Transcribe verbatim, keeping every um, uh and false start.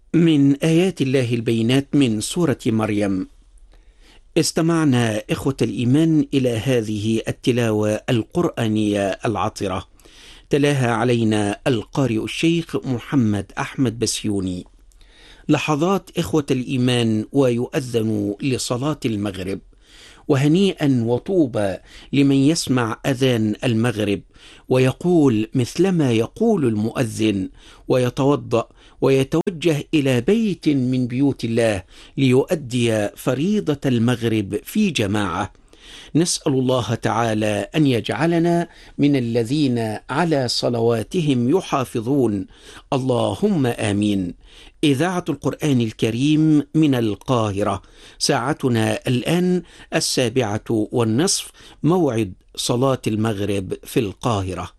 من آيات الله البينات من سورة مريم. استمعنا إخوة الإيمان إلى هذه التلاوة القرآنية العطرة، تلاها علينا القارئ الشيخ محمد أحمد بسيوني. لحظات إخوة الإيمان ويؤذن لصلاة المغرب، وهنيئا وطوبى لمن يسمع أذان المغرب ويقول مثلما يقول المؤذن، ويتوضأ ويتوجه إلى بيت من بيوت الله ليؤدي فريضة المغرب في جماعة. نسأل الله تعالى أن يجعلنا من الذين على صلواتهم يحافظون، اللهم آمين. إذاعة القرآن الكريم من القاهرة، ساعتنا الآن السابعة والنصف، موعد صلاة المغرب في القاهرة.